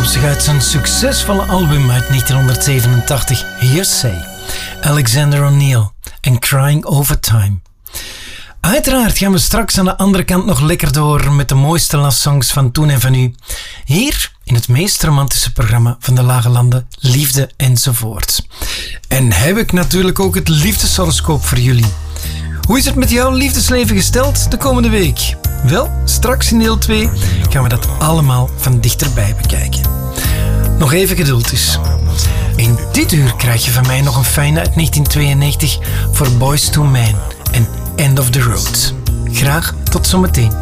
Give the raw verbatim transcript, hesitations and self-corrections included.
afkomstig uit zijn succesvolle album uit negentien zevenentachtig, Hearsay, Alexander O'Neal en Crying Over Time. Uiteraard gaan we straks aan de andere kant nog lekker door met de mooiste love songs van toen en van nu. Hier in het meest romantische programma van de Lage Landen, Liefde enzovoort. En heb ik natuurlijk ook het liefdeshoroscoop voor jullie. Hoe is het met jouw liefdesleven gesteld de komende week? Wel, straks in deel twee gaan we dat allemaal van dichterbij bekijken. Nog even geduld dus. In dit uur krijg je van mij nog een fijne uit negentien tweeënnegentig voor Boyz two Men en End of the Road. Graag tot zometeen.